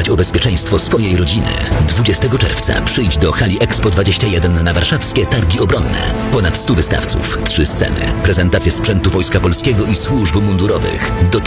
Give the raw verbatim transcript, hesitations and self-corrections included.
zadbać o bezpieczeństwo swojej rodziny. dwudziestego czerwca przyjdź do hali Expo dwadzieścia jeden na warszawskie Targi Obronne. Ponad stu wystawców, trzy sceny, prezentacje sprzętu Wojska Polskiego i służb mundurowych. Do